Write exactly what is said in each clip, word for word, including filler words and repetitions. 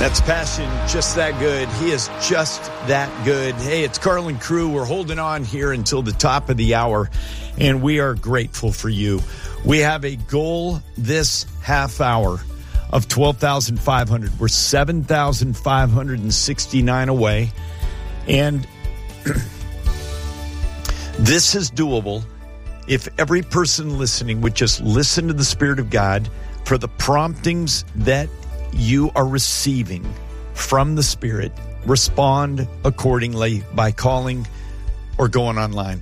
That's passion, just that good. He is just that good. Hey, it's Carlin Crew. We're holding on here until the top of the hour, and we are grateful for you. We have a goal this half hour of twelve thousand five hundred. We're seven thousand five hundred sixty-nine away, and this is doable if every person listening would just listen to the Spirit of God for the promptings that you are receiving from the Spirit. Respond accordingly by calling or going online.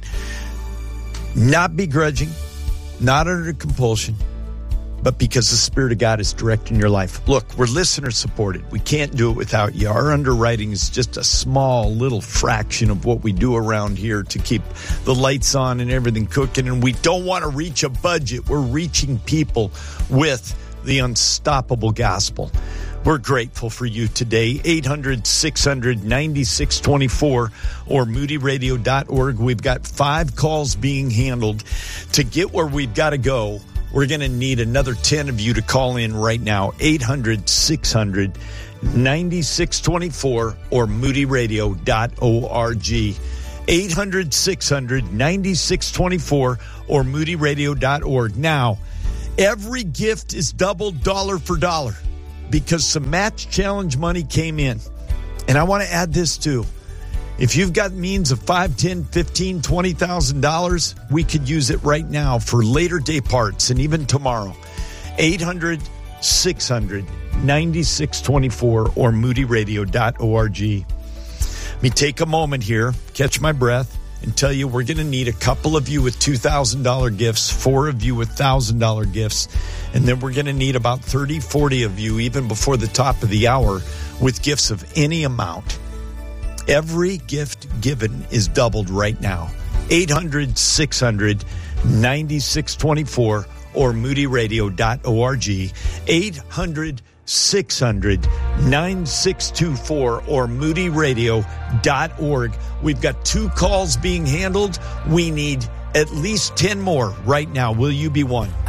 Not begrudging, not under compulsion, but because the Spirit of God is directing your life. Look, we're listener supported. We can't do it without you. Our underwriting is just a small little fraction of what we do around here to keep the lights on and everything cooking. And we don't want to reach a budget. We're reaching people with the unstoppable gospel. We're grateful for you today. eight hundred, six hundred, ninety-six twenty-four or moody radio dot org. We've got five calls being handled. To get where we've got to go, we're going to need another ten of you to call in right now. eight hundred, six hundred, ninety-six twenty-four or moody radio dot org. eight hundred, six hundred, ninety-six twenty-four or moody radio dot org. Now, every gift is doubled dollar for dollar because some Match Challenge money came in. And I want to add this too. If you've got means of five, ten, fifteen, twenty thousand dollars, we could use it right now for later day parts and even tomorrow. eight hundred, six hundred, ninety-six twenty-four or moody radio dot org. Let me take a moment here, catch my breath, and tell you we're going to need a couple of you with two thousand dollars gifts, four of you with one thousand dollars gifts, and then we're going to need about thirty, forty of you even before the top of the hour with gifts of any amount. Every gift given is doubled right now. eight hundred, six hundred, ninety-six twenty-four or moody radio dot org. eight hundred, six hundred, ninety-six twenty-four or moody radio dot org. We've got two calls being handled. We need at least ten more right now. Will you be one?